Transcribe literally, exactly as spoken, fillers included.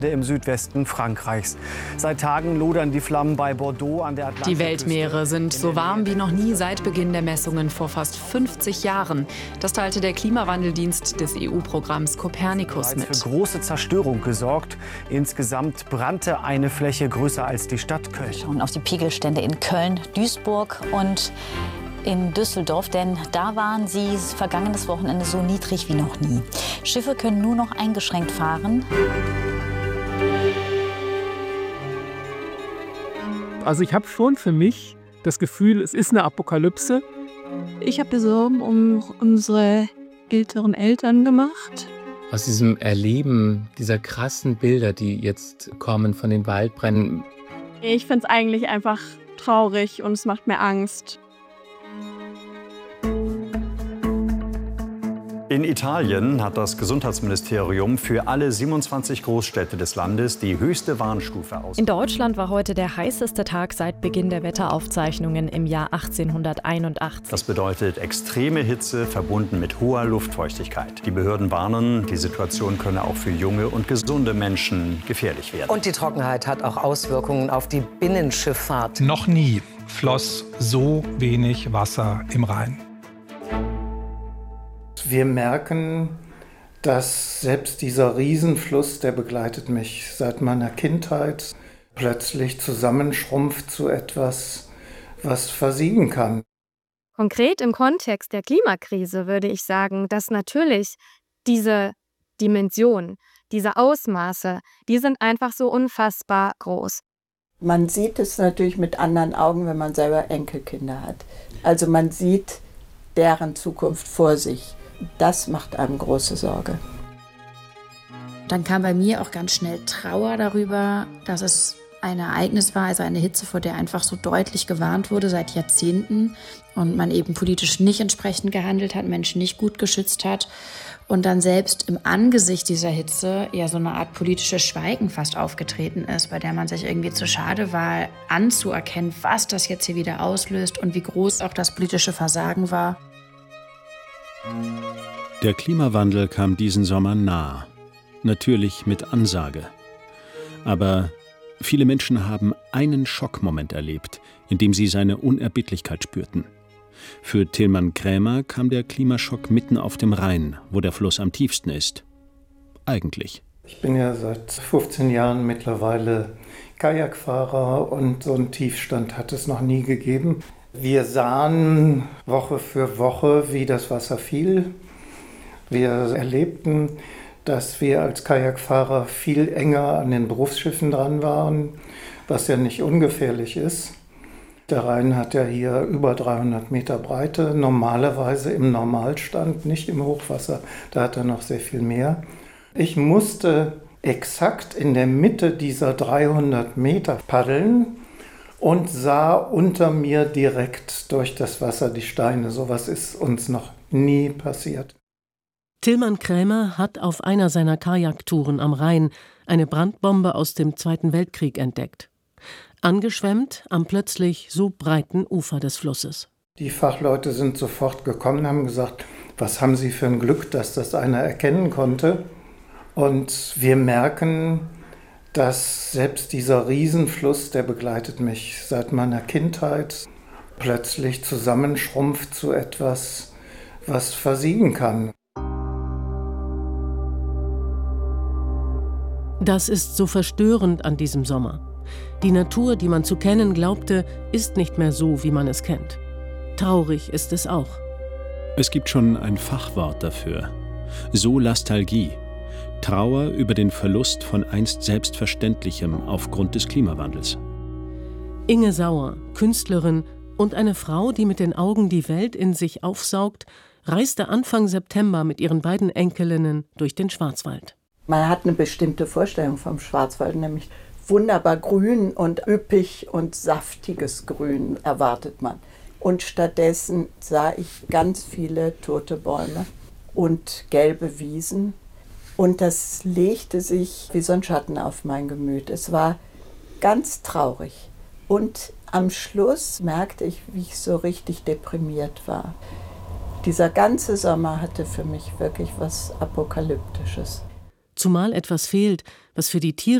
im Südwesten Frankreichs. Seit Tagen lodern die Flammen bei Bordeaux an der Atlantikküste. Die Weltmeere sind so warm wie noch nie seit Beginn der Messungen vor fast fünfzig Jahren. Das teilte der Klimawandeldienst des E U-Programms Copernicus mit. Für große Zerstörung gesorgt. Insgesamt brannte eine Fläche größer als die Stadt Köln. Wir schauen auf die Pegelstände in Köln, Duisburg und in Düsseldorf, denn da waren sie vergangenes Wochenende so niedrig wie noch nie. Schiffe können nur noch eingeschränkt fahren. Also ich habe schon für mich das Gefühl, es ist eine Apokalypse. Ich habe mir Sorgen um unsere älteren Eltern gemacht. Aus diesem Erleben dieser krassen Bilder, die jetzt kommen von den Waldbränden. Ich finde es eigentlich einfach traurig und es macht mir Angst. In Italien hat das Gesundheitsministerium für alle siebenundzwanzig Großstädte des Landes die höchste Warnstufe ausgerufen. In Deutschland war heute der heißeste Tag seit Beginn der Wetteraufzeichnungen im Jahr achtzehnhunderteinundachtzig. Das bedeutet extreme Hitze verbunden mit hoher Luftfeuchtigkeit. Die Behörden warnen, die Situation könne auch für junge und gesunde Menschen gefährlich werden. Und die Trockenheit hat auch Auswirkungen auf die Binnenschifffahrt. Noch nie floss so wenig Wasser im Rhein. Wir merken, dass selbst dieser Riesenfluss, der begleitet mich seit meiner Kindheit, plötzlich zusammenschrumpft zu etwas, was versiegen kann. Konkret im Kontext der Klimakrise würde ich sagen, dass natürlich diese Dimension, diese Ausmaße, die sind einfach so unfassbar groß. Man sieht es natürlich mit anderen Augen, wenn man selber Enkelkinder hat. Also man sieht deren Zukunft vor sich. Das macht einem große Sorge. Dann kam bei mir auch ganz schnell Trauer darüber, dass es ein Ereignis war, also eine Hitze, vor der einfach so deutlich gewarnt wurde seit Jahrzehnten und man eben politisch nicht entsprechend gehandelt hat, Menschen nicht gut geschützt hat und dann selbst im Angesicht dieser Hitze ja so eine Art politisches Schweigen fast aufgetreten ist, bei der man sich irgendwie zu schade war, anzuerkennen, was das jetzt hier wieder auslöst und wie groß auch das politische Versagen war. Der Klimawandel kam diesen Sommer nah, natürlich mit Ansage. Aber viele Menschen haben einen Schockmoment erlebt, in dem sie seine Unerbittlichkeit spürten. Für Tilman Krämer kam der Klimaschock mitten auf dem Rhein, wo der Fluss am tiefsten ist. Eigentlich. Ich bin ja seit fünfzehn Jahren mittlerweile Kajakfahrer und so einen Tiefstand hat es noch nie gegeben. Wir sahen Woche für Woche, wie das Wasser fiel. Wir erlebten, dass wir als Kajakfahrer viel enger an den Berufsschiffen dran waren, was ja nicht ungefährlich ist. Der Rhein hat ja hier über dreihundert Meter Breite, normalerweise im Normalstand, nicht im Hochwasser, da hat er noch sehr viel mehr. Ich musste exakt in der Mitte dieser dreihundert Meter paddeln und sah unter mir direkt durch das Wasser die Steine. Sowas ist uns noch nie passiert. Tilman Krämer hat auf einer seiner Kajaktouren am Rhein eine Brandbombe aus dem Zweiten Weltkrieg entdeckt. Angeschwemmt am plötzlich so breiten Ufer des Flusses. Die Fachleute sind sofort gekommen, haben gesagt, was haben Sie für ein Glück, dass das einer erkennen konnte. Und wir merken, dass selbst dieser Riesenfluss, der begleitet mich seit meiner Kindheit, plötzlich zusammenschrumpft zu etwas, was versiegen kann. Das ist so verstörend an diesem Sommer. Die Natur, die man zu kennen glaubte, ist nicht mehr so, wie man es kennt. Traurig ist es auch. Es gibt schon ein Fachwort dafür. Solastalgie. Trauer über den Verlust von einst Selbstverständlichem aufgrund des Klimawandels. Inge Sauer, Künstlerin und eine Frau, die mit den Augen die Welt in sich aufsaugt, reiste Anfang September mit ihren beiden Enkelinnen durch den Schwarzwald. Man hat eine bestimmte Vorstellung vom Schwarzwald, nämlich wunderbar grün und üppig und saftiges Grün erwartet man. Und stattdessen sah ich ganz viele tote Bäume und gelbe Wiesen. Und das legte sich wie so ein Schatten auf mein Gemüt. Es war ganz traurig. Und am Schluss merkte ich, wie ich so richtig deprimiert war. Dieser ganze Sommer hatte für mich wirklich was Apokalyptisches. zumal etwas fehlt, was für die Tiere